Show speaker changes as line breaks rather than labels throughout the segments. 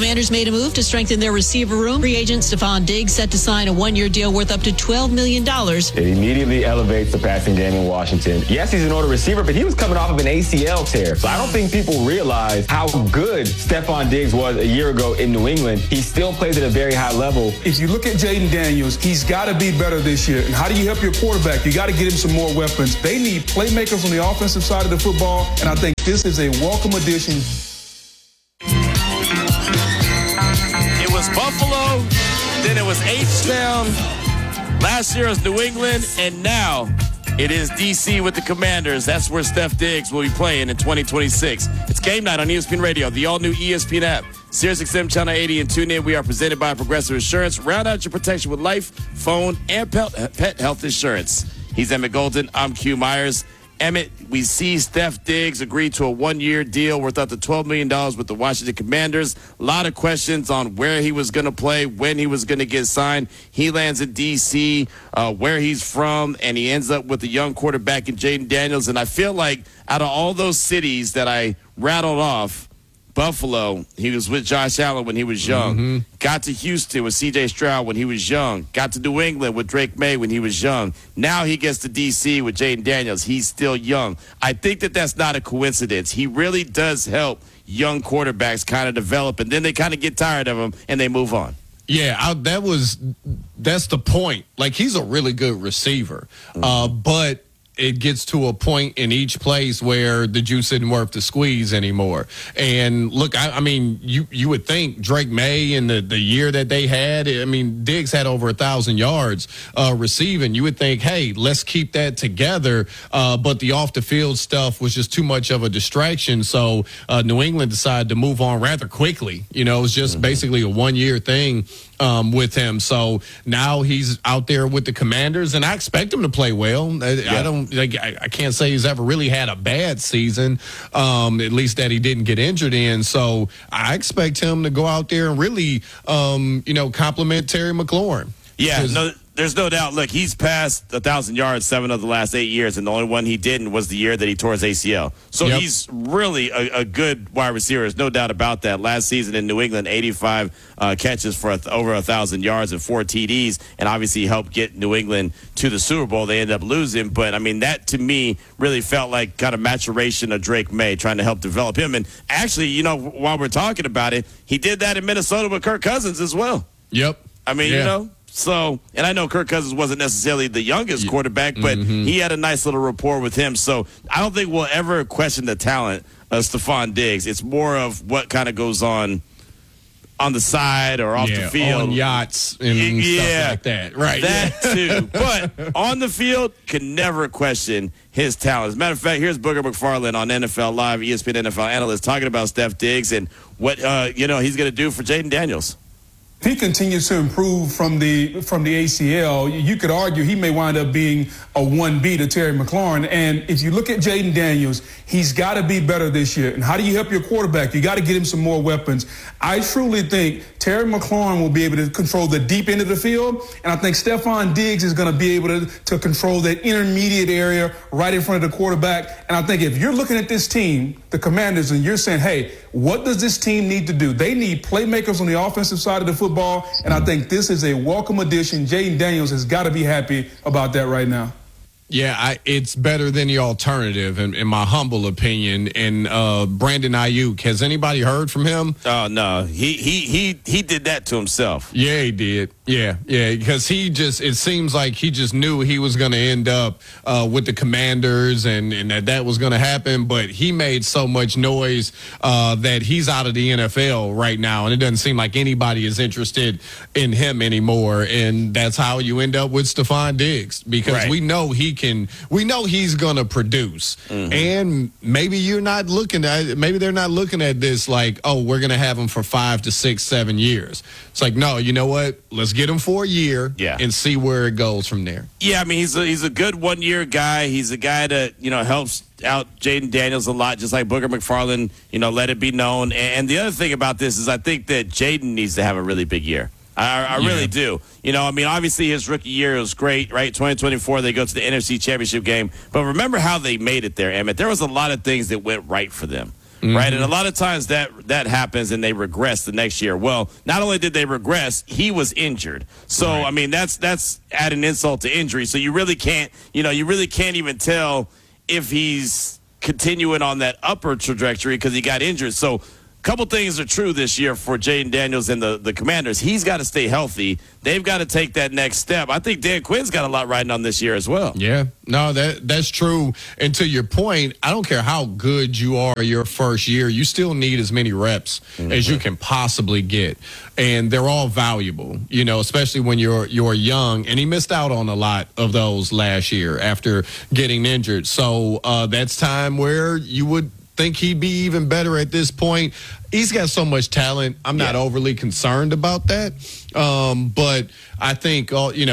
Commanders made a move to strengthen their receiver room. Free agent Stephon Diggs set to sign a one-year deal worth up to $12 million.
It immediately elevates the passing game in Washington. Yes, he's an older receiver, but he was coming off of an ACL tear. So I don't think people realize how good Stephon Diggs was a year ago in New England. He still plays at a very high level.
If you look at Jaden Daniels, he's got to be better this year. And how do you help your quarterback? You got to get him some more weapons. They need playmakers on the offensive side of the football, and I think this is a welcome addition.
It was Buffalo, then it was H-Town. Last year it was New England, and now it is D.C. with the Commanders. That's where Steph Diggs will be playing in 2026. It's game night on ESPN Radio, the all-new ESPN app, SiriusXM Channel 80, and tune in. We are presented by Progressive Insurance. Round out your protection with life, phone, and pet health insurance. He's Emmett Golden. I'm Q Myers. Emmett, we see Steph Diggs agree to a one-year deal worth up to $12 million with the Washington Commanders. A lot of questions on where he was going to play, when he was going to get signed. He lands in D.C., where he's from, and he ends up with a young quarterback in Jaden Daniels. And I feel like out of all those cities that I rattled off, Buffalo, he was with Josh Allen when he was young. Mm-hmm. Got to Houston with C.J. Stroud when he was young. Got to New England with Drake May when he was young. Now he gets to D.C. with Jaden Daniels. He's still young. I think that that's not a coincidence. He really does help young quarterbacks kind of develop, and then they kind of get tired of him and they move on.
Yeah, that's the point. Like, he's a really good receiver, but it gets to a point in each place where the juice isn't worth the squeeze anymore. And look, I mean, you would think Drake May and the year that they had, I mean, Diggs had over 1,000 yards receiving. You would think, hey, let's keep that together. But the off the field stuff was just too much of a distraction. So New England decided to move on rather quickly. You know, it was just basically a 1-year thing with him. So now he's out there with the Commanders, and I expect him to play well. I can't say he's ever really had a bad season, at least that he didn't get injured in. So I expect him to go out there and really, compliment Terry McLaurin.
Yeah, there's no doubt. Look, he's passed 1,000 yards 7 of the last 8 years, and the only one he didn't was the year that he tore his ACL. So he's really a good wide receiver. There's no doubt about that. Last season in New England, 85 catches for over 1,000 yards and 4 TDs, and obviously helped get New England to the Super Bowl. They ended up losing, but, I mean, that to me really felt like kind of maturation of Drake May, trying to help develop him. And actually, while we're talking about it, he did that in Minnesota with Kirk Cousins as well.
Yep.
I mean, So, and I know Kirk Cousins wasn't necessarily the youngest quarterback, but he had a nice little rapport with him. So I don't think we'll ever question the talent of Stephon Diggs. It's more of what kind of goes on the side or off the field.
On yachts and stuff like that. Right.
That too. But on the field, can never question his talent. As a matter of fact, here's Booger McFarland on NFL Live, ESPN NFL analyst, talking about Steph Diggs and what he's going to do for Jaden Daniels.
He continues to improve from the ACL. You could argue he may wind up being a 1B to Terry McLaurin. And if you look at Jaden Daniels, he's got to be better this year. And how do you help your quarterback? You got to get him some more weapons. I truly think Terry McLaurin will be able to control the deep end of the field. And I think Stephon Diggs is going to be able to control that intermediate area right in front of the quarterback. And I think if you're looking at this team, the Commanders, and you're saying, hey, what does this team need to do? They need playmakers on the offensive side of the football, and I think this is a welcome addition. Jaden Daniels has got to be happy about that right now.
Yeah, it's better than the alternative, in my humble opinion. And Brandon Ayuk, has anybody heard from him?
Oh, no. He did that to himself.
Yeah, he did. Yeah, because it seems like he just knew he was going to end up with the Commanders and that was going to happen. But he made so much noise that he's out of the NFL right now, and it doesn't seem like anybody is interested in him anymore. And that's how you end up with Stephon Diggs, because we know he's going to produce. And maybe they're not looking at this like, oh, we're going to have him for 5 to 6, 7 years. It's like, no, you know what? Let's get him for a year and see where it goes from there.
Yeah, I mean, he's a good 1-year guy. He's a guy that, helps out Jaden Daniels a lot, just like Booger McFarland, let it be known. And the other thing about this is I think that Jaden needs to have a really big year. I really do. Obviously his rookie year was great, right? 2024, they go to the NFC Championship game. But remember how they made it there, Emmett. There was a lot of things that went right for them. right? And a lot of times that happens and they regress the next year. Well, not only did they regress, he was injured. So, I mean, that's adding insult to injury. So you really can't even tell if he's continuing on that upper trajectory because he got injured. So a couple things are true this year for Jaden Daniels and the Commanders. He's got to stay healthy. They've got to take that next step. I think Dan Quinn's got a lot riding on this year as well.
Yeah, no, that's true. And to your point, I don't care how good you are your first year, you still need as many reps as you can possibly get. And they're all valuable, especially when you're young. And he missed out on a lot of those last year after getting injured. So that's time where you would think he'd be even better at this point. He's got so much talent. I'm not overly concerned about that. But I think,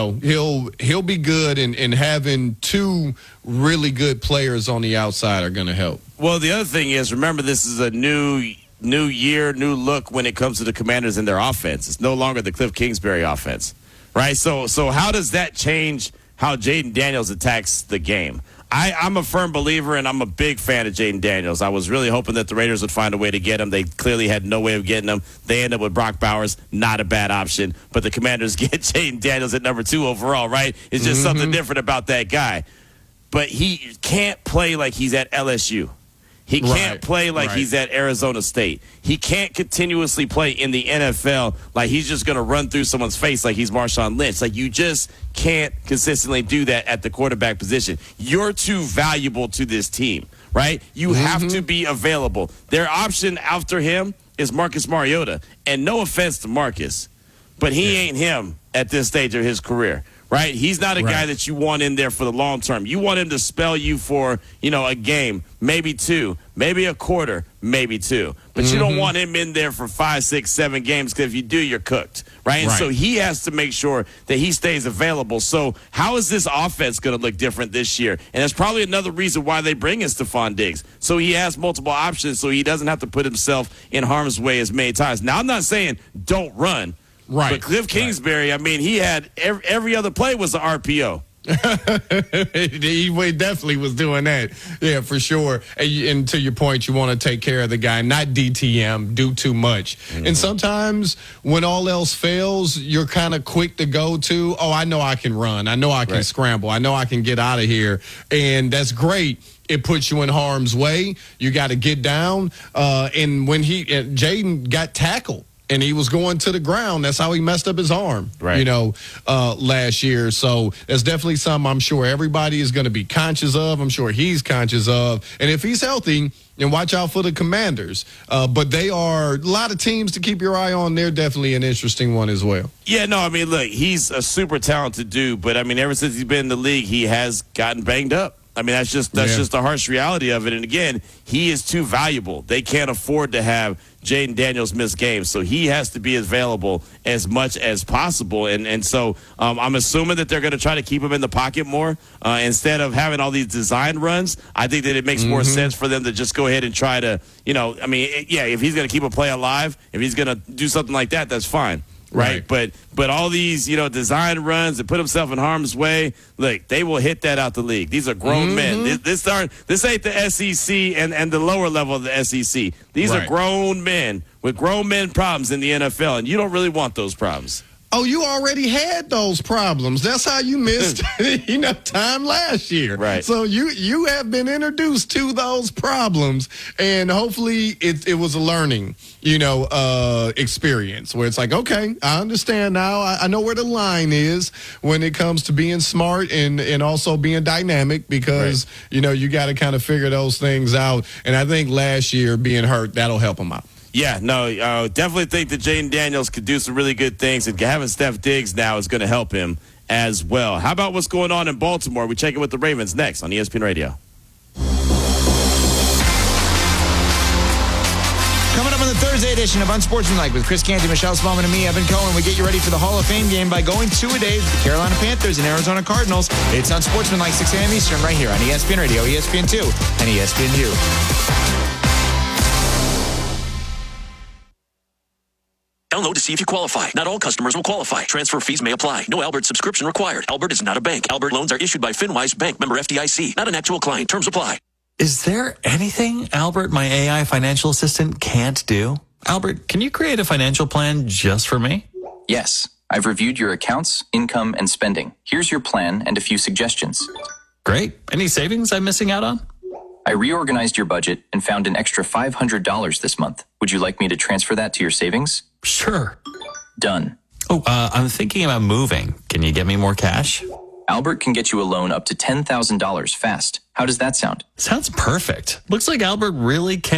he'll be good, and having two really good players on the outside are going to help.
Well, the other thing is, remember, this is a new year, new look when it comes to the Commanders and their offense. It's no longer the Cliff Kingsbury offense, right? So how does that change how Jaden Daniels attacks the game? I'm a firm believer, and I'm a big fan of Jaden Daniels. I was really hoping that the Raiders would find a way to get him. They clearly had no way of getting him. They end up with Brock Bowers, not a bad option. But the Commanders get Jaden Daniels at number 2 overall, right? It's just something different about that guy. But he can't play like he's at LSU. He can't play like he's at Arizona State. He can't continuously play in the NFL like he's just going to run through someone's face like he's Marshawn Lynch. Like, you just can't consistently do that at the quarterback position. You're too valuable to this team, right? You have to be available. Their option after him is Marcus Mariota. And no offense to Marcus, but he ain't him at this stage of his career. Right? He's not a guy that you want in there for the long term. You want him to spell you for, a game, maybe 2, maybe a quarter, maybe 2. But you don't want him in there for 5, 6, 7 games, because if you do, you're cooked. Right? And so he has to make sure that he stays available. So how is this offense going to look different this year? And that's probably another reason why they bring in Stephon Diggs. So he has multiple options, so he doesn't have to put himself in harm's way as many times. Now, I'm not saying don't run. Right. But Cliff Kingsbury, I mean, he had every other play was an RPO.
He definitely was doing that. Yeah, for sure. And to your point, you want to take care of the guy, not DTM, do too much. And sometimes when all else fails, you're kind of quick to go to, I know I can run. I know I can scramble. I know I can get out of here. And that's great. It puts you in harm's way. You got to get down. And when Jaden got tackled, and he was going to the ground. That's how he messed up his arm, last year. So that's definitely something I'm sure everybody is going to be conscious of. I'm sure he's conscious of. And if he's healthy, then watch out for the Commanders. But they are a lot of teams to keep your eye on. They're definitely an interesting one as well.
Yeah, no, I mean, look, he's a super talented dude. But, I mean, ever since he's been in the league, he has gotten banged up. I mean, that's just the harsh reality of it. And again, he is too valuable. They can't afford to have Jaden Daniels miss games, so he has to be available as much as possible. And so I'm assuming that they're going to try to keep him in the pocket more instead of having all these design runs. I think that it makes more sense for them to just go ahead and try to, if he's going to keep a play alive, if he's going to do something like that, that's fine. Right. But all these, design runs that put himself in harm's way, look, they will hit that out the league. These are grown men. This ain't the SEC and the lower level of the SEC. These are grown men with grown men problems in the NFL, and you don't really want those problems.
Oh, you already had those problems. That's how you missed time last year. Right. So you have been introduced to those problems, and hopefully it was a learning, experience where it's like, okay, I understand now. I know where the line is when it comes to being smart and also being dynamic, because, you got to kind of figure those things out. And I think last year being hurt, that'll help him out.
Yeah, no, definitely think that Jaden Daniels could do some really good things, and having Steph Diggs now is going to help him as well. How about what's going on in Baltimore? We check in with the Ravens next on ESPN Radio.
Coming up on the Thursday edition of Unsportsmanlike with Chris Canty, Michelle Smallman, and me, Evan Cohen, we get you ready for the Hall of Fame game by going 2-a-days with the Carolina Panthers and Arizona Cardinals. It's Unsportsmanlike, 6 a.m. Eastern, right here on ESPN Radio, ESPN2, and ESPN2.
Download to see if you qualify. Not all customers will qualify. Transfer fees may apply. No Albert subscription required. Albert is not a bank. Albert loans are issued by FinWise Bank, member FDIC. Not an actual client. Terms apply.
Is there anything Albert, my AI financial assistant, can't do? Albert, can you create a financial plan just for me?
Yes, I've reviewed your accounts, income, and spending. Here's your plan and a few suggestions.
Great. Any savings I'm missing out on?
I reorganized your budget and found an extra $500 this month. Would you like me to transfer that to your savings?
Sure.
Done.
Oh, I'm thinking about moving. Can you get me more cash?
Albert can get you a loan up to $10,000 fast. How does that sound?
Sounds perfect. Looks like Albert really can